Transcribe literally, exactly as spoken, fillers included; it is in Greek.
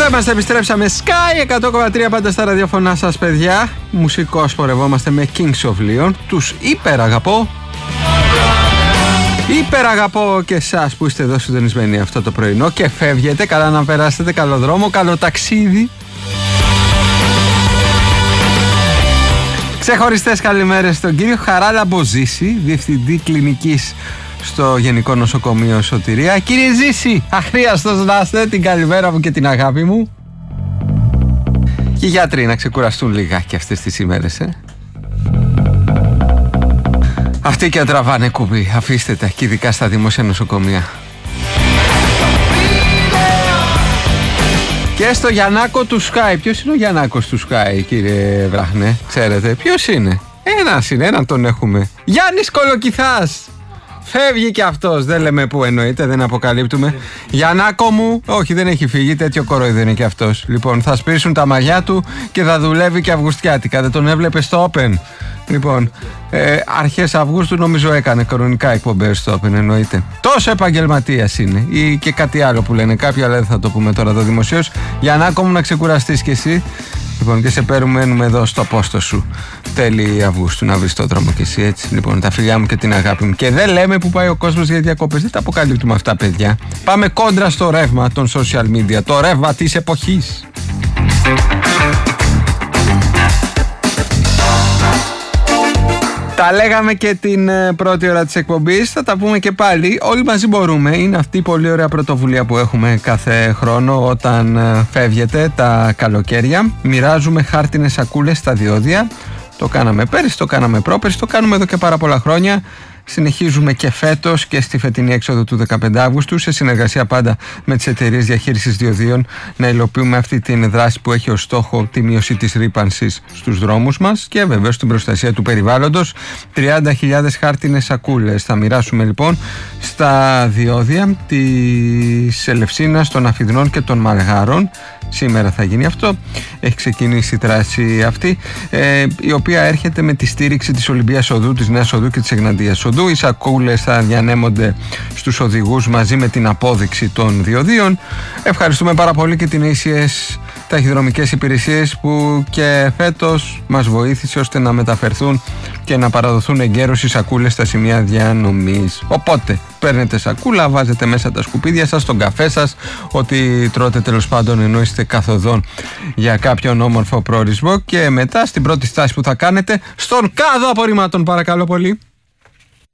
Εδώ είμαστε, επιστρέψαμε. Sky εκατό κόμμα τρία πάντα στα ραδιοφωνά σας, παιδιά. Μουσικός πορευόμαστε με Kings of Leon. Τους υπεραγαπώ. Υπεραγαπώ και εσάς που είστε εδώ συντονισμένοι αυτό το πρωινό και φεύγετε. Καλά να περάσετε, καλό δρόμο, καλό ταξίδι. Ξεχωριστές καλημέρες στον κύριο Χαράλα Μποζήση, διευθυντή κλινικής στο Γενικό Νοσοκομείο Σωτηρία. Κύριε Ζήση, αχρίαστος να είστε, την καλημέρα μου και την αγάπη μου. Και οι γιατροί να ξεκουραστούν λιγάκι αυτές τις ημέρες, ε. Αυτοί και τραβάνε κουμπί, αφήστε τα, και ειδικά στα δημόσια νοσοκομεία. Και στο Γιαννάκο του Sky. Ποιος είναι ο Γιαννάκος του Sky, κύριε Βράχνε, ξέρετε? Ποιος είναι? Ένας είναι, έναν τον έχουμε. Γιάννης Κολοκυθάς. Φεύγει και αυτός, δεν λέμε που εννοείται, δεν αποκαλύπτουμε. Γιαννάκο μου, όχι, δεν έχει φύγει, τέτοιο κορόιδο είναι και αυτός. Λοιπόν, θα σπίσουν τα μαλλιά του και θα δουλεύει και Αυγουστιάτικα. Δεν τον έβλεπε στο Open? Λοιπόν, ε, αρχές Αυγούστου νομίζω έκανε κανονικά εκπομπές στο Open, εννοείται. Τόσο επαγγελματίας είναι, ή και κάτι άλλο που λένε κάποιοι, αλλά δεν θα το πούμε τώρα εδώ δημοσίως. Γιαννάκο μου, να ξεκουραστείς κι εσύ. Λοιπόν, και σε περιμένουμε εδώ στο πόστο σου τέλη Αυγούστου να βρεις το δρόμο κι εσύ, έτσι. Λοιπόν, τα φιλιά μου και την αγάπη μου. Και δεν λέμε που πάει ο κόσμος για διακοπές, δεν τα αποκαλύπτουμε αυτά, παιδιά. Πάμε κόντρα στο ρεύμα των social media, το ρεύμα της εποχής. Τα λέγαμε και την πρώτη ώρα της εκπομπής, θα τα πούμε και πάλι. Όλοι μαζί μπορούμε. Είναι αυτή η πολύ ωραία πρωτοβουλία που έχουμε κάθε χρόνο όταν φεύγετε τα καλοκαίρια. Μοιράζουμε χάρτινες σακούλες στα διόδια. Το κάναμε πέρυσι, το κάναμε πρόπερσι, το κάνουμε εδώ και πάρα πολλά χρόνια. Συνεχίζουμε και φέτος και στη φετινή έξοδο του δεκαπέντε Αυγούστου, σε συνεργασία πάντα με τις εταιρείες διαχείρισης διοδίων, να υλοποιούμε αυτή την δράση που έχει ως στόχο τη μείωση της ρύπανσης στους δρόμους μας και βεβαίως την προστασία του περιβάλλοντος. τριάντα χιλιάδες χάρτινες σακούλες θα μοιράσουμε λοιπόν στα διόδια της Ελευσίνας, των Αφιδνών και των Μαλγάρων. Σήμερα θα γίνει αυτό. Έχει ξεκινήσει η δράση αυτή, ε, η οποία έρχεται με τη στήριξη της Ολυμπίας Οδού, της Νέας Οδού και της Εγναντίας Οδού. Οι σακούλες θα διανέμονται στους οδηγούς μαζί με την απόδειξη των διοδίων. Ευχαριστούμε πάρα πολύ και την έι σι ες Ταχυδρομικές Υπηρεσίες που και φέτος μας βοήθησε ώστε να μεταφερθούν και να παραδοθούν εγκαίρως οι σακούλες στα σημεία διανομής. Οπότε παίρνετε σακούλα, βάζετε μέσα τα σκουπίδια σας, τον καφέ σας, ό,τι τρώτε τέλος πάντων ενώ είστε καθοδόν για κάποιον όμορφο προορισμό, και μετά στην πρώτη στάση που θα κάνετε στον κάδο απορριμμάτων, παρακαλώ πολύ.